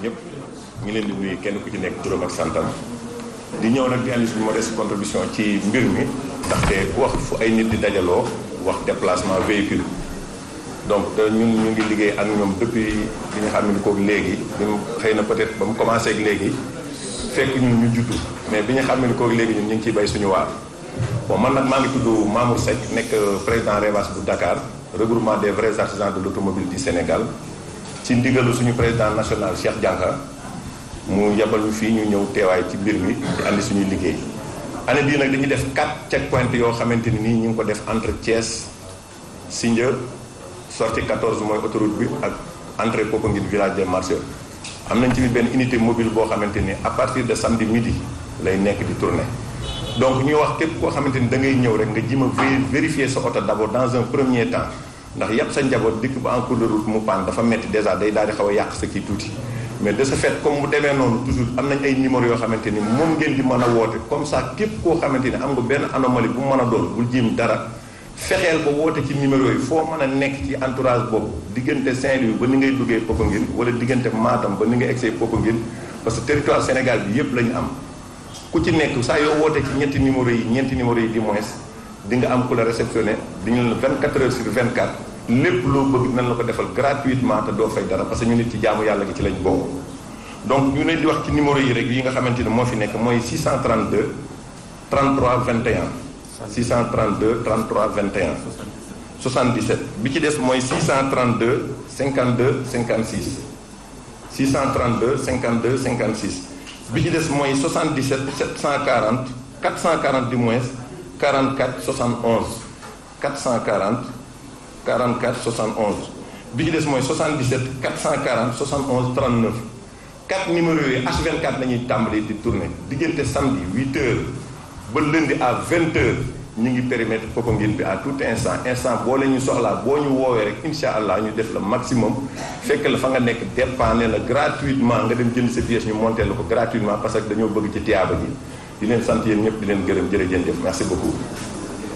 ñëpp ñu leen di nuyu kenn ku ci nekk turam ak santam di ñëw nag di andi suñu modeste contribution ci mbir mi ndaxte wax fu ay nit di dajaloo wax déplacement véhicule donc ñun ñu ngi liggéey ak ñoom depuis li nga xam ne ko léegi xëy na peut-être ba mu commencé ak léegi fekk ñun ñu juddu mais bi ñu xam ne ko léegi ñun ñu ngi ciy bay suñu waar. bon man nag maa ngi tudd Mamour Seck nekk président REVAS bu Dakar regroupement des vrais artisans de l'automobile du Sénégal ci ndigalu suñu président national Cheikh Dianka mu yebal ñu fii ñu ñëw teewaay ci mbir mi di andi suñuy liggéey. année bii nag dañuy def 4 checkpoints yoo xamante ni nii ñu ngi ko def entre Thiès Sindia sortie 14 mooy autoroute bi ak entrée Popenguine village des marcheurs. am nañ ci benn unité mobile boo xamante ni à partir de samedi midi lay nekk di tourner donc ñuy wax képp koo xamante ni da ngay ñëw rek nga jima vérifier sa oto d'abord dans un premier temps ndax yàpp sa njaboot dikk ba en cours de route mu panne dafa metti déjà day daal di xaw a yàq sa kii tuuti. mais de ce fait comme mu demee noonu toujours am nañ ay numéros yoo xamante ni moom ngeen di mën a woote comme ça képp koo xamante ni am nga benn anomalie bu mën a doon bul jiim dara fexeel ba woote ci numéro yi foo mën a nekk ci entourage boobu diggante Saint-Louis ba ni ngay duggee Popenguine wala diggante Matam ba ni ngay egsee Popenguine parce que territoire Sénégal bi yépp la ñu am ku ci nekk saa yoo wootee ci ñeenti numéros yi di moins di nga am ku la réceptionné di ñu la 24 heures sur 24 lépp loo bëgg dinañ la ko defal gratuitement te doo fay dara parce que ñu nit ci jaamu yàlla gi ci lañ bokk. donc ñu leen di wax ci numéro yi rek yi nga xamante ni moo fi nekk mooy 632 33 21 632 33 21 77 bi ci des mooy 632 52 56 632 52 56 bi ci des mooy 77 740 440 du moins 44 71 440 44 71 bi ci des mooy 77 440 71 39 4 numéros yooyu H24 la ñuy tàmbali di tourner diggante samedi 8h ba lundi à 20h ñu ngi périmètre Popenguine bi à tout instant boo la ñu soxlaa boo ñu woowee rek incha allah ñu def la maximum fekk la fa nga nekk dépanner la gratuitement nga dem jënd sa pièce ñu monter la ko gratuitement parce que dañoo bëgg ci tiyaaba ji di leen sant yéen ñëpp di leen gërëm jërëjëf merci beaucoup.